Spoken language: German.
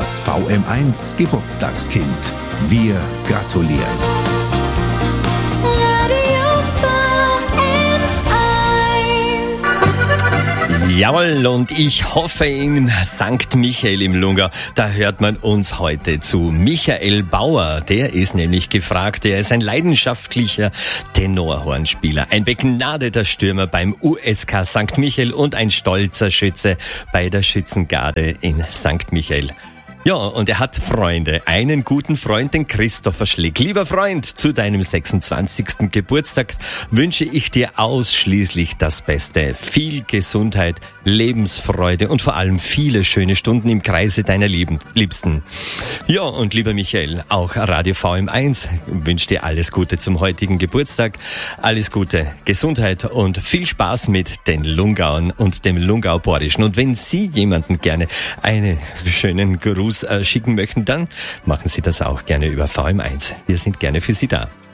das VM1 Geburtstagskind. Wir gratulieren. Jawohl, und ich hoffe in St. Michael im Lungau, da hört man uns heute zu. Michael Bauer, der ist nämlich gefragt, er ist ein leidenschaftlicher Tenorhornspieler, ein begnadeter Stürmer beim USK St. Michael und ein stolzer Schütze bei der Schützengarde in St. Michael. Ja, und er hat Freunde, einen guten Freund, den Christopher Schlick. Lieber Freund, zu deinem 26. Geburtstag wünsche ich dir ausschließlich das Beste. Viel Gesundheit, Lebensfreude und vor allem viele schöne Stunden im Kreise deiner Liebsten. Ja, und lieber Michael, auch Radio VM1 wünscht dir alles Gute zum heutigen Geburtstag. Alles Gute, Gesundheit und viel Spaß mit den Lungauern und dem Lungau-Borischen. Und wenn Sie jemanden gerne einen schönen Gruß schicken möchten, dann machen Sie das auch gerne über VM1. Wir sind gerne für Sie da.